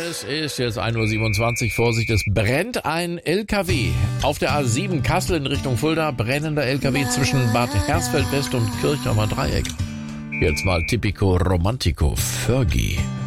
Es ist jetzt 1:27 Uhr. Vorsicht, es brennt ein LKW. Auf der A7 Kassel in Richtung Fulda, brennender LKW zwischen Bad Hersfeld West und Kirchheimer Dreieck. Jetzt mal Tipico Romantico, Fergie.